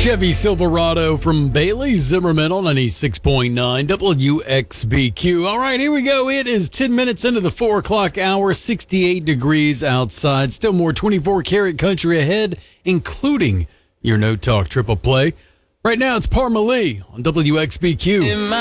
Chevy Silverado from Bailey Zimmerman on 96.9 WXBQ. All right, here we go. It is 10 minutes into the 4 o'clock hour, 68 degrees outside. Still more 24-karat country ahead, including your No Talk Triple Play. Right now, it's Parma Lee on WXBQ.